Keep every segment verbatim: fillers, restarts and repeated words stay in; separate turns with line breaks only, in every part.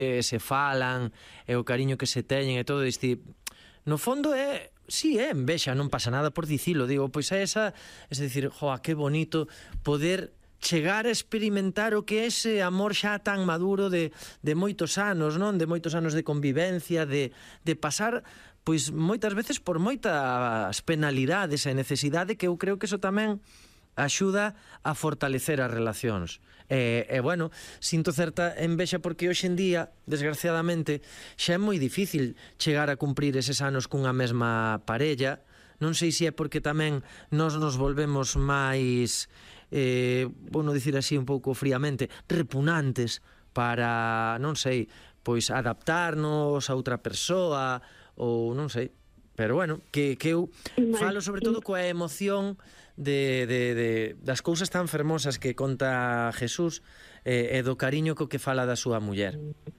eh, se falan, e o cariño que se teñen e todo isto. No fondo é, sí, é envexa, non pasa nada por dicilo, digo, pois é esa, é dicir, joa, que bonito poder chegar a experimentar o que é ese amor xa tan maduro de, de moitos anos, non? De moitos anos de convivencia, de, de pasar, pois, moitas veces por moitas penalidades e necesidade, que eu creo que eso tamén axuda a fortalecer as relacións. E, e bueno, sinto certa envexa porque hoxe en día, desgraciadamente, xa é moi difícil chegar a cumprir eses anos cunha mesma parella. Non sei se é porque tamén nos nos volvemos máis, eh, vou non dicir así un pouco fríamente, repugnantes para, non sei, pois adaptarnos a outra persoa, ou non sei. Pero bueno, que, que eu falo sobre todo coa emoción de, de, de, das cousas tan fermosas que conta Jesús, eh, e do cariño co que fala da súa muller.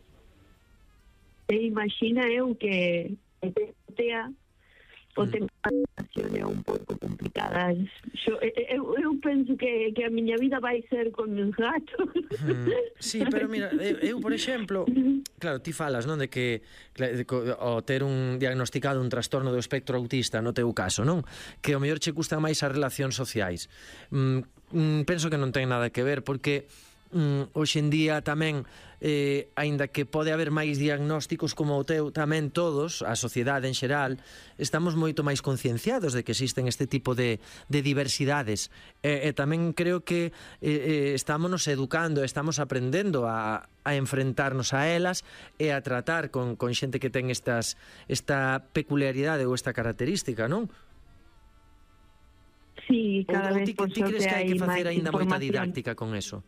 E imagina eu que tea o tema da relación é un pouco complicada. Yo, eu, eu penso que, que a miña vida vai ser con os gatos.
Mm, sí, pero mira, eu, eu por exemplo, claro, ti falas, non, de que de, de, o ter un diagnosticado un trastorno do espectro autista, no teu caso, non? Que o mellor che gustan máis as relacións sociais. Mm, mm, penso que non ten nada que ver, porque mm, hoxe en día tamén, eh, aínda que pode haber máis diagnósticos como o teu, tamén todos, a sociedade en xeral, estamos moito máis concienciados de que existen este tipo de, de diversidades, e, e tamén creo que eh, estámonos educando, estamos aprendendo a, a enfrentarnos a elas e a tratar con, con xente que ten estas, esta peculiaridade ou esta característica, non?
Sí, cada
ou, ou
vez
ti,
por
ti crees que hai que facer aínda moita
información.
didáctica con eso?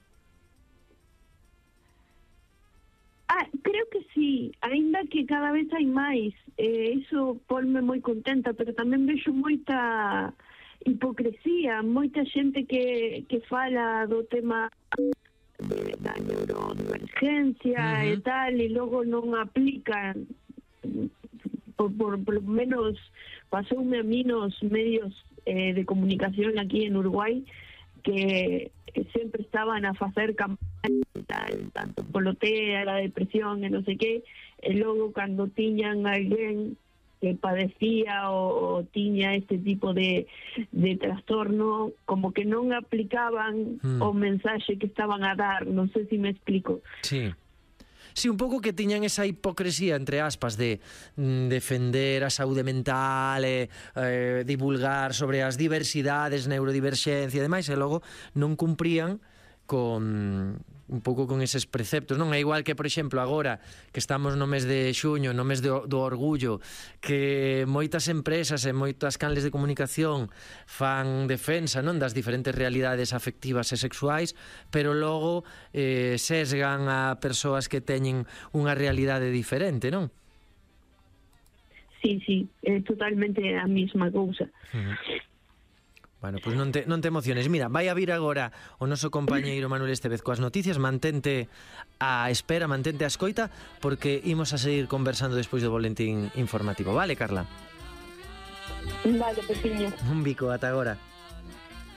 Ah, creo que sí, aínda que cada vez hai máis, eh, iso ponme moi contenta, pero tamén vexo moita hipocresía, moita xente que, que fala do tema de, da neurodivergencia, uh-huh, e tal, e logo non aplican, por, por, por lo menos pasoume a mí nos medios eh, de comunicación aquí en Uruguai, que sempre estaban a facer campañas e tal, tanto polo T E A, a depresión e non sei que, e logo cando tiñan alguén que padecía o, o tiña este tipo de, de trastorno, como que non aplicaban mm. o mensaxe que estaban a dar, non sei se me explico.
Sí. Sí, un pouco que tiñan esa hipocresía, entre aspas, de mm, defender a saúde mental, e eh, divulgar sobre as diversidades, neurodiverxencia e demais, e logo non cumprían con un pouco con eses preceptos, non? É igual que, por exemplo, agora que estamos no mes de xuño, no mes do, do orgullo, que moitas empresas e moitas canles de comunicación fan defensa, non, das diferentes realidades afectivas e sexuais, pero logo eh, sesgan a persoas que teñen unha realidade diferente, non?
Sí, sí, é totalmente a mesma cousa.
Uh-huh. Bueno, pois pues non te, non te emociones. Mira, vai a vir agora o noso compañeiro Manuel Estevez coas noticias. Mantente a espera, mantente a escoita, porque imos a seguir conversando despois do boletín informativo. Vale, Carla?
Vale, Pepiño.
Un bico, ata agora.